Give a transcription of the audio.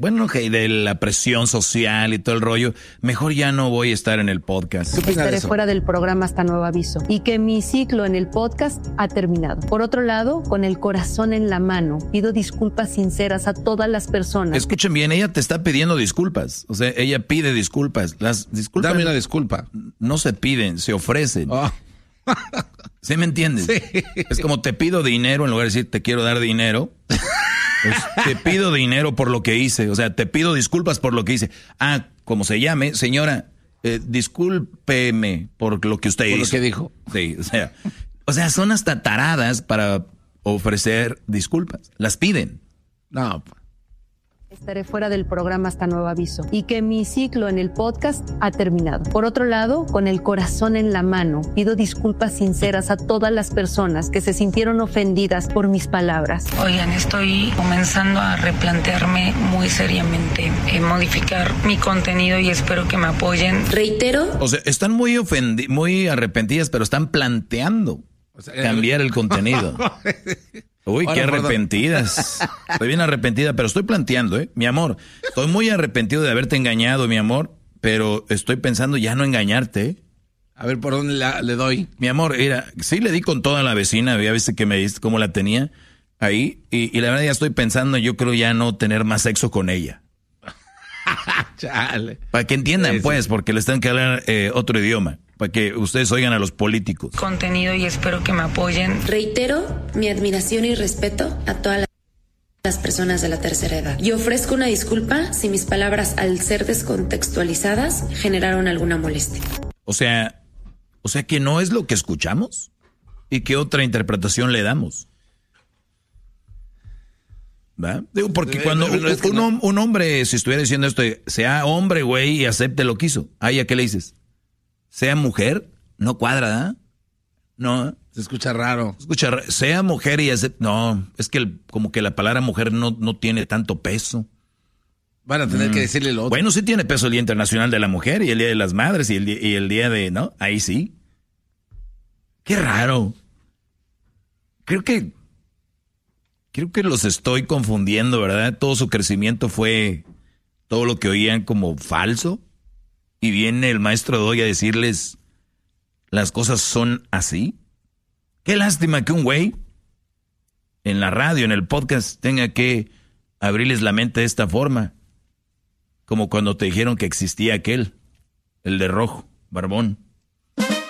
de la presión social y todo el rollo, mejor ya no voy a estar en el podcast. Estaré fuera del programa hasta nuevo aviso y que mi ciclo en el podcast ha terminado. Por otro lado, con el corazón en la mano, pido disculpas sinceras a todas las personas. Escuchen bien, ella te está pidiendo disculpas. O sea, ella pide disculpas. Las disculpas. Dame una disculpa. No se piden, se ofrecen. Oh. ¿Sí me entiendes? Sí. Es como te pido dinero en lugar de decir te quiero dar dinero. Pues, te pido dinero por lo que hice. O sea, te pido disculpas por lo que hice. Ah, como se llame, señora, discúlpeme por lo que usted hizo. Por lo que dijo. Sí, o sea, son hasta taradas para ofrecer disculpas. Las piden. No. Estaré fuera del programa hasta nuevo aviso y que mi ciclo en el podcast ha terminado. Por otro lado, con el corazón en la mano, pido disculpas sinceras a todas las personas que se sintieron ofendidas por mis palabras. Oigan, estoy comenzando a replantearme muy seriamente modificar mi contenido y espero que me apoyen. Reitero. O sea, están muy arrepentidas, pero están planteando cambiar el contenido. Uy, qué arrepentidas. Estoy bien arrepentida, pero estoy planteando, mi amor. Estoy muy arrepentido de haberte engañado, mi amor, pero estoy pensando ya no engañarte. A ver, ¿por dónde le doy? Mi amor, mira, sí le di con toda la vecina, ya viste que me diste cómo la tenía ahí, y la verdad ya estoy pensando, yo creo ya no tener más sexo con ella. Chale. Para que entiendan, Sí, pues, porque les tengo que hablar otro idioma. Para que ustedes oigan a los políticos. Contenido y espero que me apoyen. Reitero mi admiración y respeto a todas las personas de la tercera edad. Y ofrezco una disculpa si mis palabras, al ser descontextualizadas, generaron alguna molestia. O sea que no es lo que escuchamos y que otra interpretación le damos. ¿Va? Digo, porque cuando un hombre, si estuviera diciendo esto, sea hombre, güey, y acepte lo que hizo. ¿A ella qué le dices? Sea mujer, no cuadra, ¿eh? No. Se escucha raro. Sea mujer y acepte. No, es que como que la palabra mujer no tiene tanto peso. Van a tener que decirle lo otro. Bueno, sí tiene peso el Día Internacional de la Mujer y el Día de las Madres y el día de, ¿no? Ahí sí. Qué raro. Creo que los estoy confundiendo, ¿verdad? Todo su crecimiento fue todo lo que oían como falso. Y viene el maestro Doggy a decirles, las cosas son así. Qué lástima que un güey en la radio, en el podcast, tenga que abrirles la mente de esta forma. Como cuando te dijeron que existía aquel, el de rojo, barbón.